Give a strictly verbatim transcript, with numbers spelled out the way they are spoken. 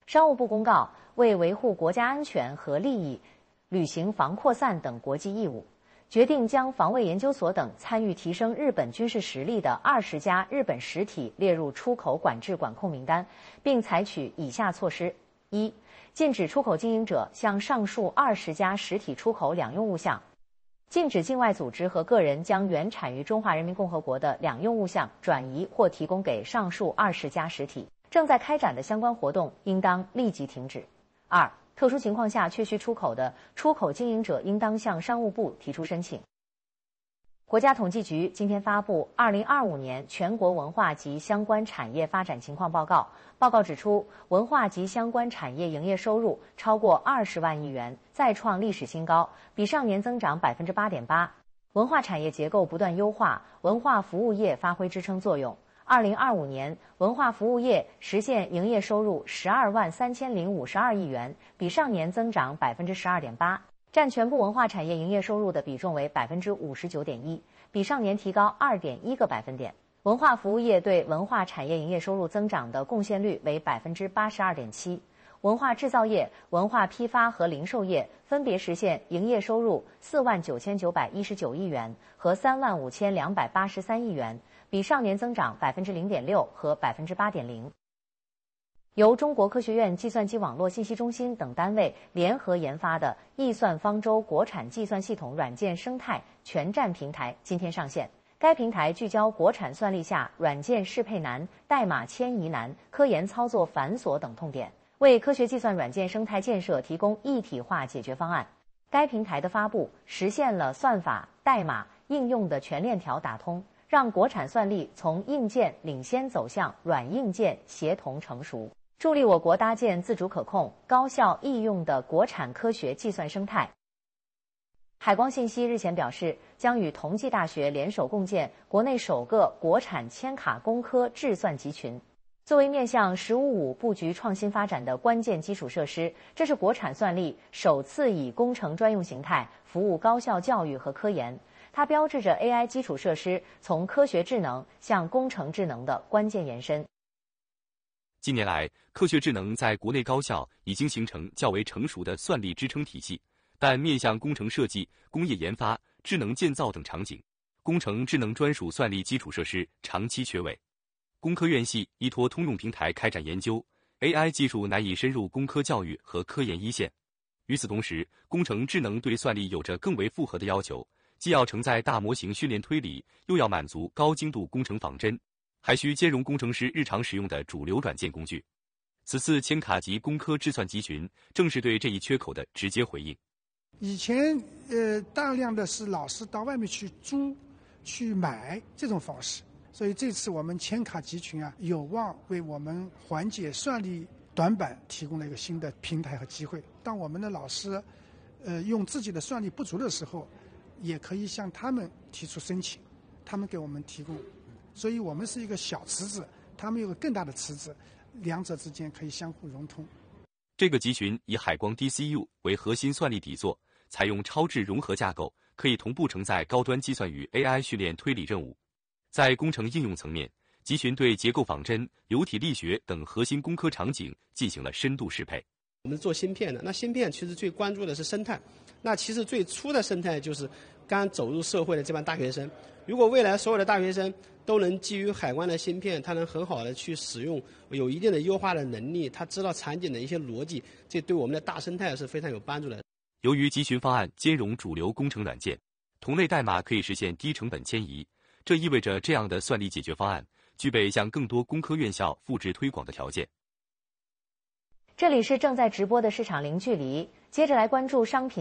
商务部公告，为维护国家安全和利益，履行防扩散等国际义务，决定将防卫研究所等参与提升日本军事实力的二十家日本实体列入出口管制管控名单，并采取以下措施：一、禁止出口经营者向上述二十家实体出口两用物项；禁止境外组织和个人将原产于中华人民共和国的两用物项转移或提供给上述二十家实体。正在开展的相关活动应当立即停止。二、特殊情况下确需出口的出口经营者应当向商务部提出申请。国家统计局今天发布《二零二五年全国文化及相关产业发展情况报告》。报告指出，文化及相关产业营业收入超过二十万亿元，再创历史新高，比上年增长百分之八点八。文化产业结构不断优化，文化服务业发挥支撑作用。二零二五年，文化服务业实现营业收入十二万三千零五十二亿元，比上年增长百分之十二点八，占全部文化产业营业收入的比重为百分之五十九点一，比上年提高二点一个百分点。文化服务业对文化产业营业收入增长的贡献率为百分之八十二点七。文化制造业、文化批发和零售业分别实现营业收入四万九千九百一十九亿元和三万五千两百八十三亿元，比上年增长百分之零点六和百分之八点零。由中国科学院计算机网络信息中心等单位联合研发的易算方舟国产计算系统软件生态全站平台今天上线。该平台聚焦国产算力下软件适配难、代码迁移难、科研操作繁琐等痛点，为科学计算软件生态建设提供一体化解决方案。该平台的发布实现了算法、代码、应用的全链条打通，让国产算力从硬件领先走向软硬件协同成熟，助力我国搭建自主可控、高效易用的国产科学计算生态。海光信息日前表示，将与同济大学联手共建国内首个国产千卡工科智算集群。作为面向“十五五”布局创新发展的关键基础设施，这是国产算力首次以工程专用形态服务高校教育和科研。它标志着 A I 基础设施从科学智能向工程智能的关键延伸。 近年来，科学智能在国内高校已经形成较为成熟的算力支撑体系，但面向工程设计、工业研发、智能建造等场景，工程智能专属算力基础设施长期缺位。工科院系依托通用平台开展研究 ，A I 技术难以深入工科教育和科研一线。与此同时，工程智能对算力有着更为复合的要求，既要承载大模型训练推理，又要满足高精度工程仿真，还需兼容工程师日常使用的主流软件工具。此次千卡级工科智算集群正是对这一缺口的直接回应。 以前呃大量的是老师到外面去租、去买这种方式，所以这次我们千卡集群啊，有望为我们缓解算力短板提供了一个新的平台和机会。当我们的老师呃用自己的算力不足的时候，也可以向他们提出申请，他们给我们提供。所以我们是一个小池子，他们有个更大的池子，两者之间可以相互融通。 这个集群以海光 D C U 为核心算力底座，采用超智融合架构，可以同步承载高端计算与 A I 训练推理任务。在工程应用层面，集群对结构仿真、流体力学等核心工科场景进行了深度适配。 我们做芯片的，那芯片其实最关注的是生态，那其实最初的生态就是刚走入社会的这帮大学生。如果未来所有的大学生都能基于海光的芯片，他能很好的去使用，有一定的优化的能力，他知道场景的一些逻辑，这对我们的大生态是非常有帮助的。 由于集群方案兼容主流工程软件，同类代码可以实现低成本迁移，这意味着这样的算力解决方案具备向更多工科院校复制推广的条件。 这里是正在直播的市场零距离，接着来关注商品